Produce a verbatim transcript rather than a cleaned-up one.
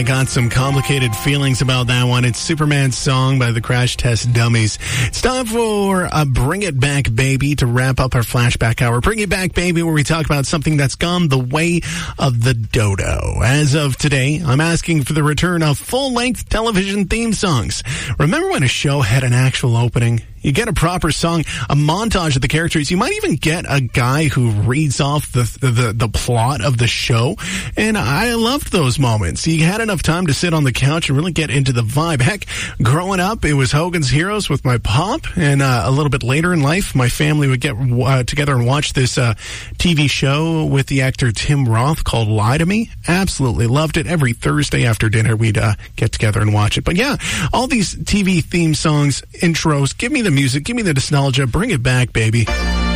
got some complicated feelings about that one. It's Superman's Song by the Crash Test Dummies. It's time for a Bring It Back Baby to wrap up our flashback hour. Bring It Back Baby, where we talk about something that's gone the way of the dodo. As of today, I'm asking for the return of full-length television theme songs. Remember when a show had an actual opening? You get a proper song, a montage of the characters. You might even get a guy who reads off the, the the plot of the show. And I loved those moments. You had enough time to sit on the couch and really get into the vibe. Heck, growing up, it was Hogan's Heroes with my pop. And uh, a little bit later in life, my family would get uh, together and watch this uh, T V show with the actor Tim Roth called Lie to Me. Absolutely loved it. Every Thursday after dinner, we'd uh, get together and watch it. But yeah, all these T V theme songs, intros, give me the music, give me the nostalgia, bring it back, baby.